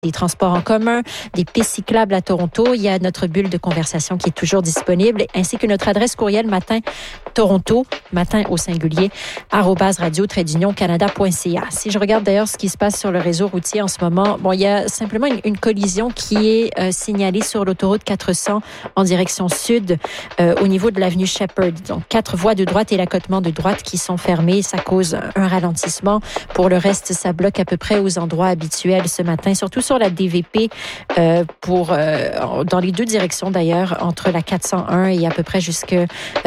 des transports en commun, des pistes cyclables à Toronto. Il y a notre bulle de conversation qui est toujours disponible, ainsi que notre adresse courriel matin Toronto, matin au singulier, @radio-canada.ca. Si je regarde d'ailleurs ce qui se passe sur le réseau routier en ce moment, il y a simplement une collision qui est signalée sur l'autoroute 400 en direction sud au niveau de l'avenue Shepherd. Donc, 4 voies de droite et l'accotement de droite qui sont fermées. Ça cause un ralentissement. Pour le reste, ça bloque à peu près aux endroits habituels ce matin, surtout sur la DVP dans les deux directions d'ailleurs, entre la 401 et à peu près jusqu'à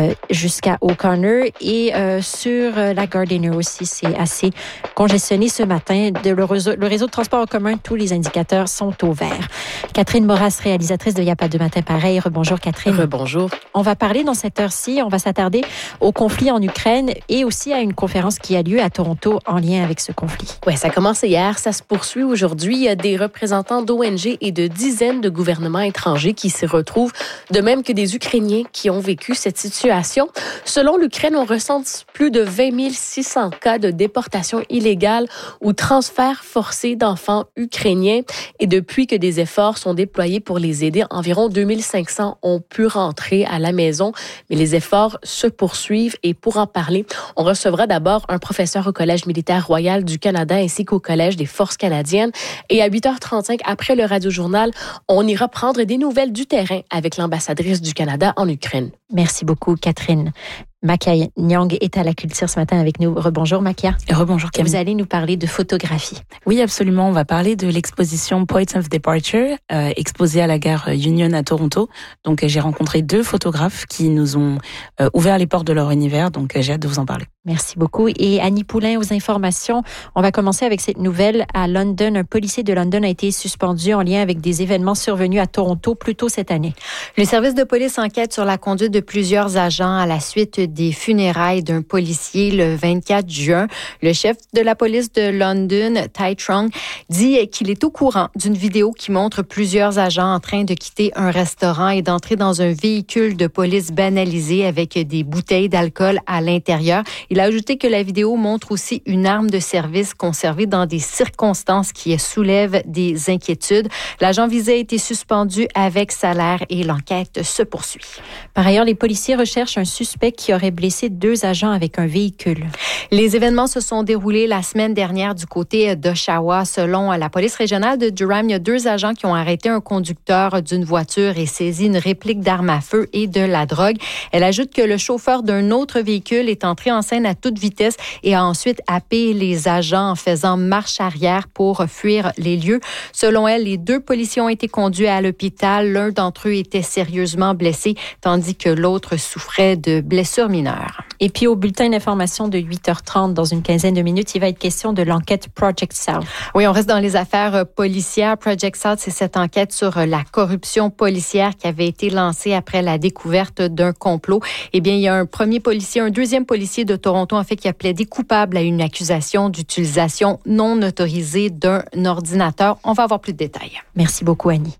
O'Connor, et sur la Gardiner aussi, c'est assez congestionné ce matin. Le réseau de transport en commun, tous les indicateurs sont au vert. Catherine Moras, réalisatrice de Y a pas de matin pareil. Rebonjour Catherine. Rebonjour. On va parler dans cette heure-ci, on va s'attarder au conflit en Ukraine et aussi à une conférence qui a lieu à Toronto en lien avec ce conflit. Oui, ça a commencé hier, ça se poursuit aujourd'hui. Il y a des représentants d'ONG et de dizaines de gouvernements étrangers qui s'y retrouvent, de même que des Ukrainiens qui ont vécu cette situation. Selon l'Ukraine, on recense plus de 20 600 cas de déportation illégale ou transfert forcé d'enfants ukrainiens. Et depuis que des efforts sont déployés pour les aider, environ 2500 ont pu rentrer à la maison. Mais les efforts se poursuivent, et pour en parler, on recevra d'abord un professeur au Collège militaire royal du Canada ainsi qu'au Collège des forces canadiennes. Et à 8h35, après le radiojournal, on ira prendre des nouvelles du terrain avec l'ambassadrice du Canada en Ukraine. Merci beaucoup, Catherine. Makia Nyang est à la culture ce matin avec nous. Rebonjour Makia. Rebonjour Camille. Vous allez nous parler de photographie. Oui, absolument. On va parler de l'exposition Points of Departure, exposée à la gare Union à Toronto. Donc, j'ai rencontré 2 photographes qui nous ont ouvert les portes de leur univers. Donc, j'ai hâte de vous en parler. Merci beaucoup. Et Annie Poulain aux informations. On va commencer avec cette nouvelle à London. Un policier de London a été suspendu en lien avec des événements survenus à Toronto plus tôt cette année. Le service de police enquête sur la conduite de plusieurs agents à la suite des funérailles d'un policier le 24 juin. Le chef de la police de London, Tai Trung, dit qu'il est au courant d'une vidéo qui montre plusieurs agents en train de quitter un restaurant et d'entrer dans un véhicule de police banalisé avec des bouteilles d'alcool à l'intérieur. Il a ajouté que la vidéo montre aussi une arme de service conservée dans des circonstances qui soulèvent des inquiétudes. L'agent visé a été suspendu avec salaire et l'enquête se poursuit. Par ailleurs, les policiers recherchent un suspect qui aurait blessé 2 agents avec un véhicule. Les événements se sont déroulés la semaine dernière du côté d'Oshawa. Selon la police régionale de Durham, il y a 2 agents qui ont arrêté un conducteur d'une voiture et saisi une réplique d'arme à feu et de la drogue. Elle ajoute que le chauffeur d'un autre véhicule est entré en scène à toute vitesse et a ensuite happé les agents en faisant marche arrière pour fuir les lieux. Selon elle, les 2 policiers ont été conduits à l'hôpital. L'un d'entre eux était sérieusement blessé, tandis que l'autre souffrait de blessures mineures. Et puis au bulletin d'information de 8h30, dans une quinzaine de minutes, il va être question de l'enquête Project South. Oui, on reste dans les affaires policières. Project South, c'est cette enquête sur la corruption policière qui avait été lancée après la découverte d'un complot. Eh bien, il y a un deuxième policier de Toronto, en fait, qui a plaidé coupable à une accusation d'utilisation non autorisée d'un ordinateur. On va avoir plus de détails. Merci beaucoup, Annie.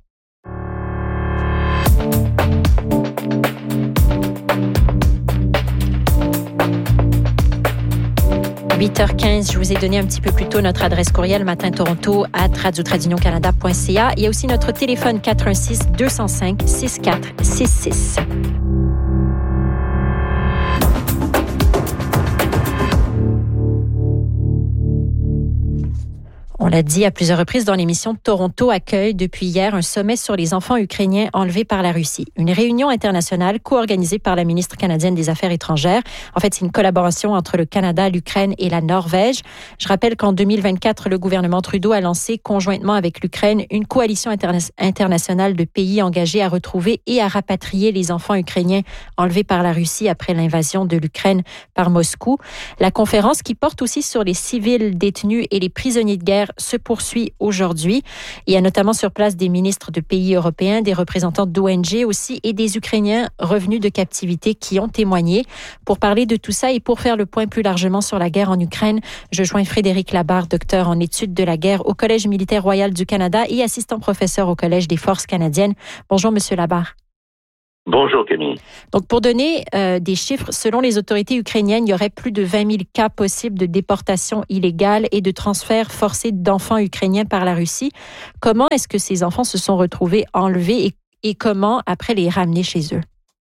À 8h15, je vous ai donné un petit peu plus tôt notre adresse courriel matin Toronto @radio-canada.ca. Il y a aussi notre téléphone 416 205 6466. On l'a dit à plusieurs reprises dans l'émission, Toronto accueille depuis hier un sommet sur les enfants ukrainiens enlevés par la Russie. Une réunion internationale co-organisée par la ministre canadienne des Affaires étrangères. En fait, c'est une collaboration entre le Canada, l'Ukraine et la Norvège. Je rappelle qu'en 2024, le gouvernement Trudeau a lancé conjointement avec l'Ukraine une coalition internationale de pays engagés à retrouver et à rapatrier les enfants ukrainiens enlevés par la Russie après l'invasion de l'Ukraine par Moscou. La conférence, qui porte aussi sur les civils détenus et les prisonniers de guerre, se poursuit aujourd'hui. Il y a notamment sur place des ministres de pays européens, des représentants d'ONG aussi et des Ukrainiens revenus de captivité qui ont témoigné. Pour parler de tout ça et pour faire le point plus largement sur la guerre en Ukraine, je joins Frédéric Labarre, docteur en études de la guerre au Collège militaire royal du Canada et assistant professeur au Collège des forces canadiennes. Bonjour, Monsieur Labarre. Bonjour Camille. Donc, pour donner des chiffres, selon les autorités ukrainiennes, il y aurait plus de 20 000 cas possibles de déportation illégale et de transfert forcé d'enfants ukrainiens par la Russie. Comment est-ce que ces enfants se sont retrouvés enlevés et comment après les ramener chez eux?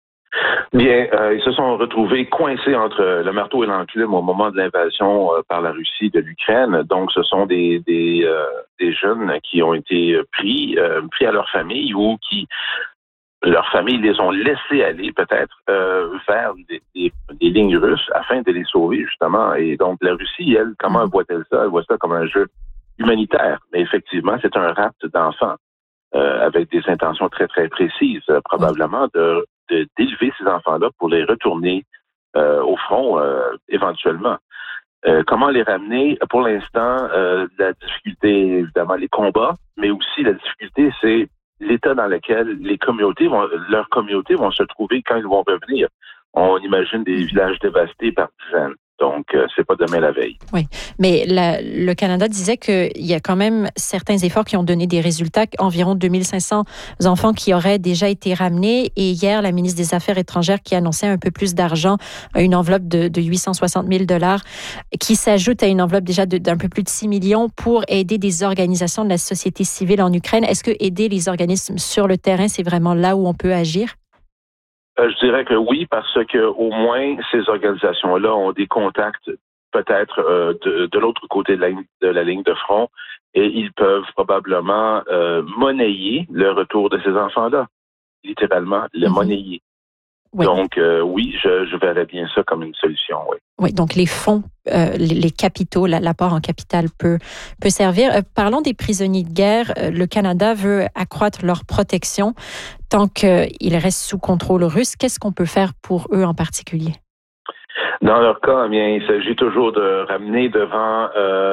Bien, ils se sont retrouvés coincés entre le marteau et l'enclume au moment de l'invasion par la Russie de l'Ukraine. Donc, ce sont des jeunes qui ont été pris à leur famille ou qui leurs familles les ont laissés aller peut-être vers des lignes russes afin de les sauver justement. Et donc, la Russie, elle, comment voit-elle ça? Elle voit ça comme un jeu humanitaire. Mais effectivement, c'est un rapt d'enfants avec des intentions très, très précises, probablement d'élever ces enfants-là pour les retourner au front éventuellement. Comment les ramener? Pour l'instant, la difficulté, évidemment, les combats, mais aussi la difficulté, c'est l'état dans lequel leurs communautés vont se trouver quand ils vont revenir. On imagine des villages dévastés par dizaines. Donc, c'est pas demain la veille. Oui, mais le Canada disait qu'il y a quand même certains efforts qui ont donné des résultats. Environ 2500 enfants qui auraient déjà été ramenés. Et hier, la ministre des Affaires étrangères qui annonçait un peu plus d'argent, une enveloppe de 860 000 $ qui s'ajoute à une enveloppe déjà d'un peu plus de 6 millions pour aider des organisations de la société civile en Ukraine. Est-ce que aider les organismes sur le terrain, c'est vraiment là où on peut agir? Je dirais que oui, parce que au moins ces organisations-là ont des contacts peut-être de l'autre côté de la ligne de front et ils peuvent probablement monnayer le retour de ces enfants-là, littéralement le monnayer. Oui. Donc oui, je verrais bien ça comme une solution, oui. Oui, donc les fonds, les capitaux, l'apport en capital peut servir. Parlons des prisonniers de guerre. Le Canada veut accroître leur protection tant qu'ils restent sous contrôle russe. Qu'est-ce qu'on peut faire pour eux en particulier? Dans leur cas, eh bien, il s'agit toujours de ramener devant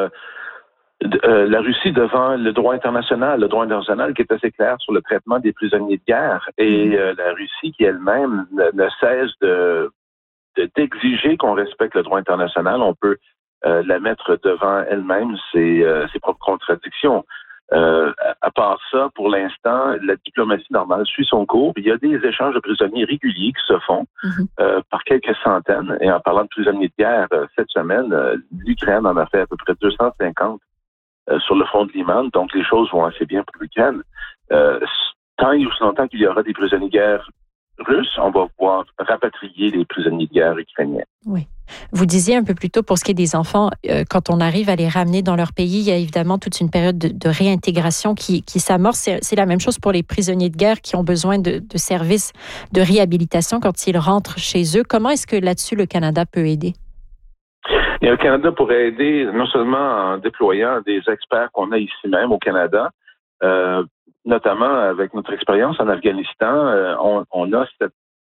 la Russie devant le droit international qui est assez clair sur le traitement des prisonniers de guerre et la Russie qui elle-même ne cesse d'exiger qu'on respecte le droit international. On peut la mettre devant elle-même ses propres contradictions. À part ça, pour l'instant, la diplomatie normale suit son cours. Il y a des échanges de prisonniers réguliers qui se font par quelques centaines. Et en parlant de prisonniers de guerre, cette semaine, l'Ukraine en a fait à peu près 250 sur le front de Liman. Donc, les choses vont assez bien pour l'Ukraine. Tant et aussi longtemps qu'il y aura des prisonniers de guerre russes, on va pouvoir rapatrier les prisonniers de guerre ukrainiens. Oui. Vous disiez un peu plus tôt, pour ce qui est des enfants, quand on arrive à les ramener dans leur pays, il y a évidemment toute une période de réintégration qui s'amorce. C'est la même chose pour les prisonniers de guerre qui ont besoin de services de réhabilitation quand ils rentrent chez eux. Comment est-ce que là-dessus, le Canada peut aider? Et le Canada pourrait aider non seulement en déployant des experts qu'on a ici même au Canada, notamment avec notre expérience en Afghanistan, on a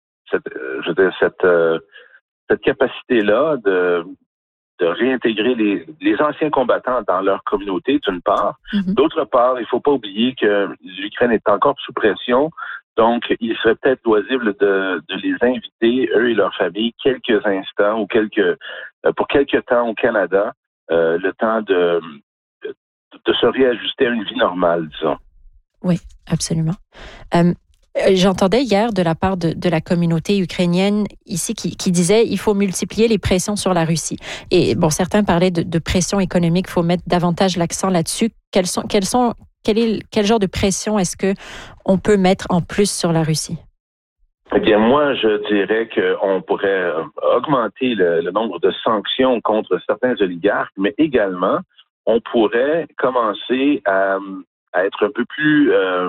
cette capacité-là de réintégrer les anciens combattants dans leur communauté, d'une part. D'autre part, il ne faut pas oublier que l'Ukraine est encore sous pression, donc il serait peut-être loisible de les inviter, eux et leurs familles, quelques instants ou pour quelques temps au Canada, le temps de se réajuster à une vie normale, disons. Oui, absolument. J'entendais hier de la part de la communauté ukrainienne ici qui disait il faut multiplier les pressions sur la Russie. Et bon, certains parlaient de pression économique, il faut mettre davantage l'accent là-dessus. Quel genre de pression est-ce que on peut mettre en plus sur la Russie? Eh bien, moi, je dirais qu'on pourrait augmenter le nombre de sanctions contre certains oligarques, mais également, on pourrait commencer à être un peu plus...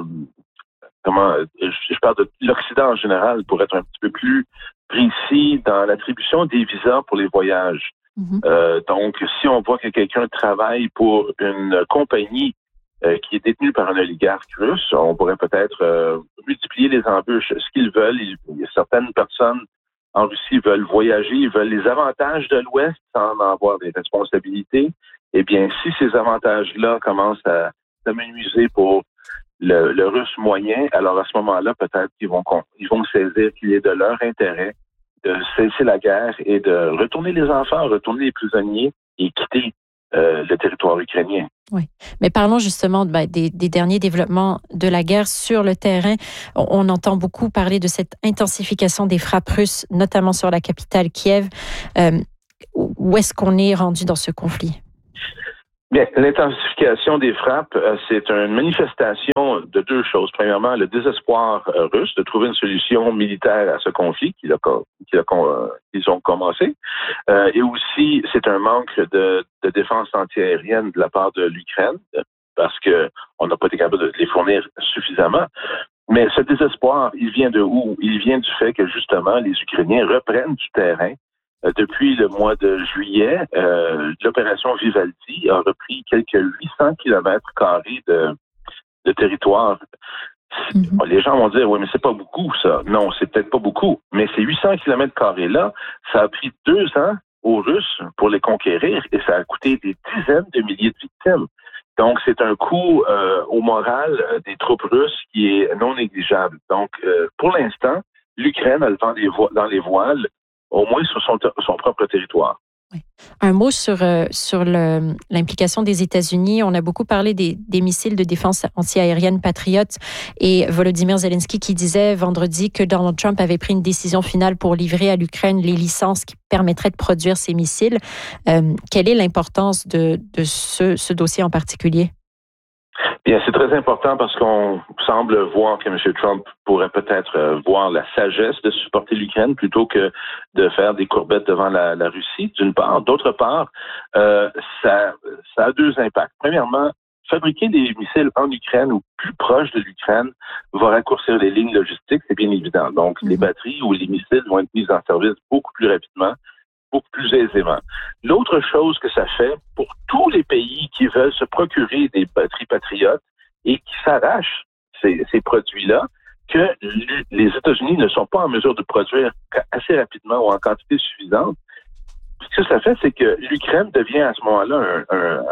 je parle de l'Occident en général, pour être un petit peu plus précis dans l'attribution des visas pour les voyages. Donc, si on voit que quelqu'un travaille pour une compagnie qui est détenue par un oligarque russe, on pourrait peut-être multiplier les embûches. Ce qu'ils veulent, il y a certaines personnes en Russie veulent voyager, ils veulent les avantages de l'Ouest sans en avoir des responsabilités. Eh bien, si ces avantages-là commencent à s'amenuiser pour le russe moyen, alors à ce moment-là, peut-être qu'ils vont saisir qu'il est de leur intérêt de cesser la guerre et de retourner les enfants, retourner les prisonniers et quitter le territoire ukrainien. Oui, mais parlons justement des derniers développements de la guerre sur le terrain. On entend beaucoup parler de cette intensification des frappes russes, notamment sur la capitale Kiev. Où est-ce qu'on est rendu dans ce conflit? Bien, l'intensification des frappes, c'est une manifestation de deux choses. Premièrement, le désespoir russe de trouver une solution militaire à ce conflit qu'ils ont commencé. Et aussi, c'est un manque de défense antiaérienne de la part de l'Ukraine, parce que on n'a pas été capable de les fournir suffisamment. Mais ce désespoir, il vient de où? Il vient du fait que, justement, les Ukrainiens reprennent du terrain. Depuis le mois de juillet, l'opération Vivaldi a repris quelques 800 kilomètres carrés de territoire. Mm-hmm. Les gens vont dire, oui, mais c'est pas beaucoup, ça. Non, c'est peut-être pas beaucoup. Mais ces 800 kilomètres carrés-là, ça a pris 2 ans aux Russes pour les conquérir et ça a coûté des dizaines de milliers de victimes. Donc, c'est un coup au moral des troupes russes qui est non négligeable. Donc, pour l'instant, l'Ukraine a le vent dans les voiles, au moins sur son propre territoire. Oui. Un mot sur l'implication des États-Unis. On a beaucoup parlé des missiles de défense antiaérienne Patriot et Volodymyr Zelensky qui disait vendredi que Donald Trump avait pris une décision finale pour livrer à l'Ukraine les licences qui permettraient de produire ces missiles. Quelle est l'importance de ce dossier en particulier? Bien, c'est très important parce qu'on semble voir que M. Trump pourrait peut-être voir la sagesse de supporter l'Ukraine plutôt que de faire des courbettes devant la Russie, d'une part. D'autre part, ça a 2 impacts. Premièrement, fabriquer des missiles en Ukraine ou plus proche de l'Ukraine va raccourcir les lignes logistiques, c'est bien évident. Donc, les batteries ou les missiles vont être mis en service beaucoup plus rapidement, beaucoup plus aisément. L'autre chose que ça fait pour tous les pays qui veulent se procurer des batteries patriotes et qui s'arrachent ces produits-là, que les États-Unis ne sont pas en mesure de produire assez rapidement ou en quantité suffisante. Ce que ça fait, c'est que l'Ukraine devient à ce moment-là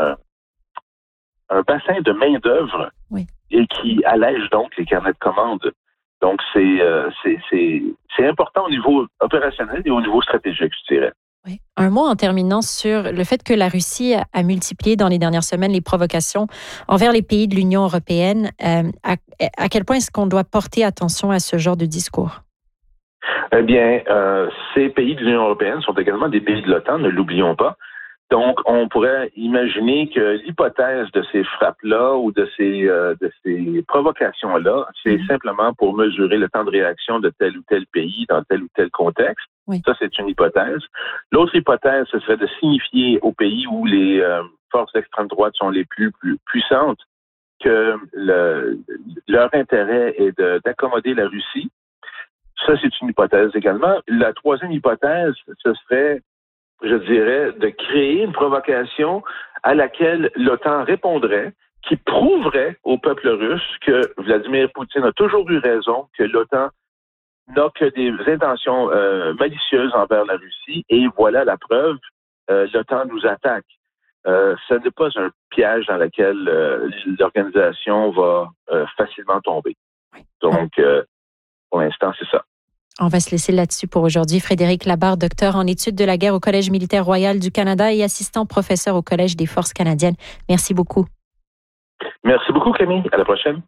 un bassin de main-d'œuvre et qui allège donc les carnets de commandes. Donc, c'est important au niveau opérationnel et au niveau stratégique, je dirais. Oui. Un mot en terminant sur le fait que la Russie a multiplié dans les dernières semaines les provocations envers les pays de l'Union européenne. À quel point est-ce qu'on doit porter attention à ce genre de discours? Eh bien, ces pays de l'Union européenne sont également des pays de l'OTAN, ne l'oublions pas. Donc, on pourrait imaginer que l'hypothèse de ces frappes-là ou de ces provocations-là, c'est simplement pour mesurer le temps de réaction de tel ou tel pays dans tel ou tel contexte. Oui. Ça, c'est une hypothèse. L'autre hypothèse, ce serait de signifier aux pays où les forces d'extrême droite sont les plus puissantes que leur intérêt est d'accommoder la Russie. Ça, c'est une hypothèse également. La troisième hypothèse, ce serait, je dirais, de créer une provocation à laquelle l'OTAN répondrait, qui prouverait au peuple russe que Vladimir Poutine a toujours eu raison, que l'OTAN n'a que des intentions malicieuses envers la Russie, et voilà la preuve, l'OTAN nous attaque. Ce n'est pas un piège dans lequel l'organisation va facilement tomber. Donc, pour l'instant, c'est ça. On va se laisser là-dessus pour aujourd'hui. Frédéric Labarre, docteur en études de la guerre au Collège militaire royal du Canada et assistant professeur au Collège des forces canadiennes. Merci beaucoup. Merci beaucoup, Camille. À la prochaine.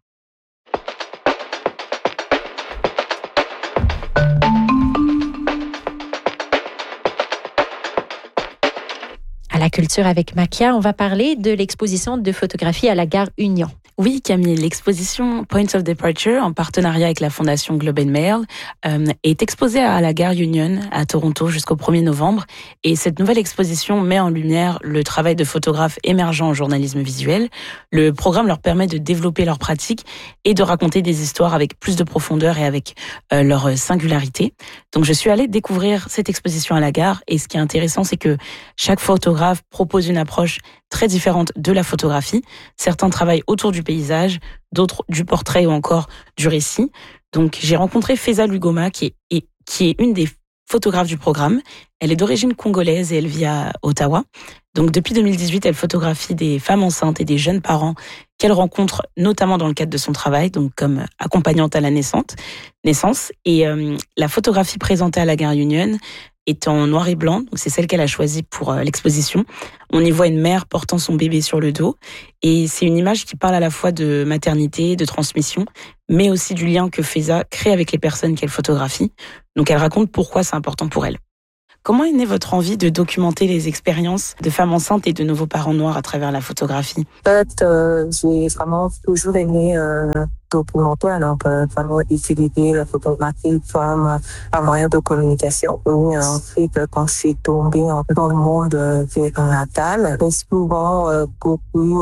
À la culture avec Makia, on va parler de l'exposition de photographie à la gare Union. Oui, Camille, l'exposition Points of Departure, en partenariat avec la Fondation Globe and Mail, est exposée à la gare Union à Toronto jusqu'au 1er novembre. Et cette nouvelle exposition met en lumière le travail de photographes émergents en journalisme visuel. Le programme leur permet de développer leurs pratiques et de raconter des histoires avec plus de profondeur et avec leur singularité. Donc, je suis allée découvrir cette exposition à la gare. Et ce qui est intéressant, c'est que chaque photographe propose une approche très différente de la photographie. Certains travaillent autour du paysage, d'autres du portrait ou encore du récit. Donc, j'ai rencontré Feza Lugoma, qui est une des photographes du programme. Elle est d'origine congolaise et elle vit à Ottawa. Donc, depuis 2018, elle photographie des femmes enceintes et des jeunes parents qu'elle rencontre notamment dans le cadre de son travail, donc comme accompagnante à la naissance. Et la photographie présentée à la gare Union est en noir et blanc, donc c'est celle qu'elle a choisie pour l'exposition. On y voit une mère portant son bébé sur le dos, et c'est une image qui parle à la fois de maternité, de transmission, mais aussi du lien que Faiza crée avec les personnes qu'elle photographie. Donc elle raconte pourquoi c'est important pour elle. Comment est née votre envie de documenter les expériences de femmes enceintes et de nouveaux parents noirs à travers la photographie? En fait, j'ai vraiment toujours aimé documenter, donc vraiment utiliser la photographie comme un moyen de communication. Et ensuite, quand je suis tombée dans le monde natal, j'ai souvent beaucoup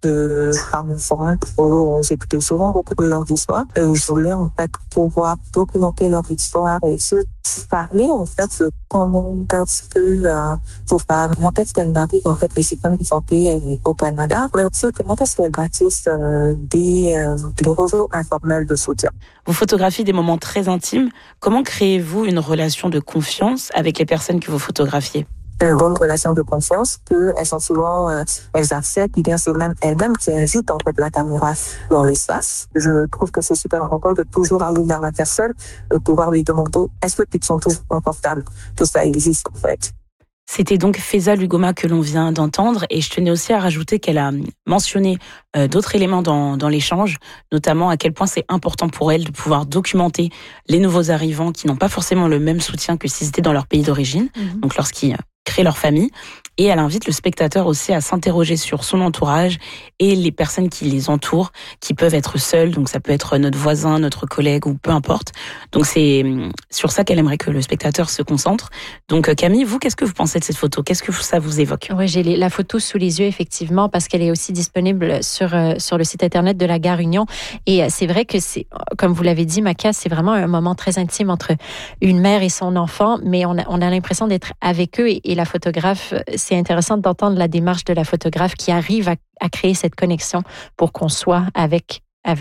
de femmes enceintes, j'écoutais souvent beaucoup de leurs histoires. Je voulais en fait pouvoir documenter leur histoire et parler en fait de comment est-ce que pour montrer ce qu'elles vivent en fait les systèmes de santé au Canada, mais aussi comment est-ce qu'elles bâtissent des réseaux informels de soutien. Vous photographiez des moments très intimes. Comment créez-vous une relation de confiance avec les personnes que vous photographiez? Une bonne relation de confiance, qu'elles sont souvent, elles acceptent, bien sûr même elles-mêmes qui invitent en fait la caméra dans l'espace. Je trouve que c'est super important de toujours aller vers la personne, de pouvoir lui demander est-ce que tu te sens toujours confortable? Tout ça existe en fait. C'était donc Faiza Lugoma que l'on vient d'entendre, et je tenais aussi à rajouter qu'elle a mentionné d'autres éléments dans l'échange, notamment à quel point c'est important pour elle de pouvoir documenter les nouveaux arrivants qui n'ont pas forcément le même soutien que s'ils étaient dans leur pays d'origine, donc lorsqu'ils créent leur famille. Et elle invite le spectateur aussi à s'interroger sur son entourage et les personnes qui les entourent, qui peuvent être seules. Donc ça peut être notre voisin, notre collègue ou peu importe. Donc c'est sur ça qu'elle aimerait que le spectateur se concentre. Donc Camille, vous, qu'est-ce que vous pensez de cette photo? Qu'est-ce que ça vous évoque? Oui, j'ai la photo sous les yeux, effectivement, parce qu'elle est aussi disponible sur le site Internet de la Gare Union. Et c'est vrai que c'est, comme vous l'avez dit, Maca, c'est vraiment un moment très intime entre une mère et son enfant, mais on a l'impression d'être avec eux et la photographe, c'est intéressant d'entendre la démarche de la photographe qui arrive à créer cette connexion pour qu'on soit avec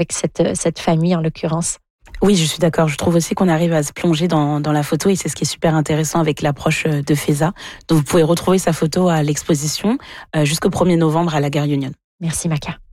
cette famille en l'occurrence. Oui, je suis d'accord. Je trouve aussi qu'on arrive à se plonger dans la photo et c'est ce qui est super intéressant avec l'approche de Faiza. Donc vous pouvez retrouver sa photo à l'exposition jusqu'au 1er novembre à la Gare Union. Merci Maca.